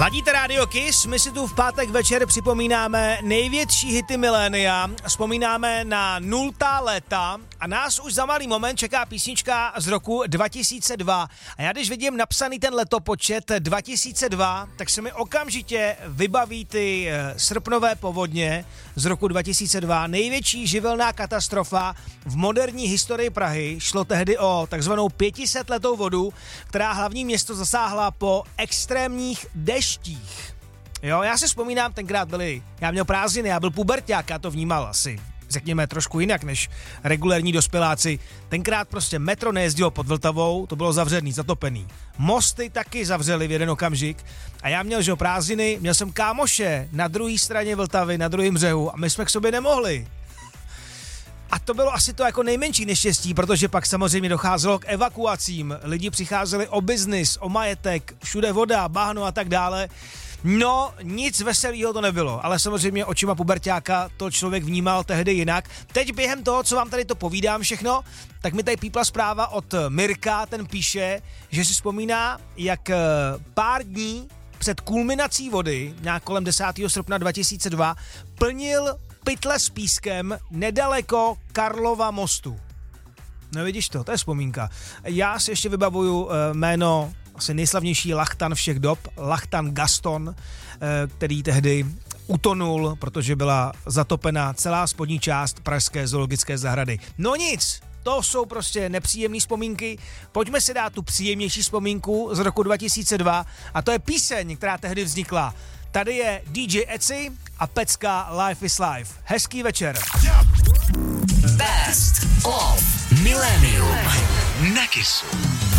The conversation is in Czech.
Ladíte Radio Kiss, my si tu v pátek večer připomínáme největší hity milénia, vzpomínáme na 0. léta a nás už za malý moment čeká písnička z roku 2002. A já když vidím napsaný ten letopočet 2002, tak se mi okamžitě vybaví ty srpnové povodně z roku 2002. Největší živelná katastrofa v moderní historii Prahy. Šlo tehdy o takzvanou 500letou vodu, která hlavní město zasáhla po extrémních deštích. Jo, já si vzpomínám, tenkrát já měl prázdniny, já byl puberťák, já to vnímal asi, řekněme, trošku jinak než regulérní dospěláci. Tenkrát prostě metro nejezdilo pod Vltavou, to bylo zavřený, zatopený. Mosty taky zavřeli v jeden okamžik a já měl, že prázdniny, měl jsem kámoše na druhé straně Vltavy, na druhém břehu a my jsme k sobě nemohli. A to bylo asi to jako nejmenší neštěstí, protože pak samozřejmě docházelo k evakuacím. Lidi přicházeli o biznis, o majetek, všude voda, bahno a tak dále. No, nic veselého to nebylo, ale samozřejmě očima puberťáka to člověk vnímal tehdy jinak. Teď během toho, co vám tady to povídám všechno, tak mi tady pípla zpráva od Mirka, ten píše, že si vzpomíná, jak pár dní před kulminací vody, nějak kolem 10. srpna 2002, plnil pytle s pískem nedaleko Karlova mostu. No vidíš to je vzpomínka. Já si ještě vybavuju jméno asi nejslavnější lachtan všech dob, Lachtan Gaston, který tehdy utonul, protože byla zatopena celá spodní část pražské zoologické zahrady. No nic, to jsou prostě nepříjemné vzpomínky. Pojďme si dát tu příjemnější vzpomínku z roku 2002 a to je píseň, která tehdy vznikla. Tady je DJ Etsy a pecka Life is Life. Hezký večer. Best of Millennium na Kissu.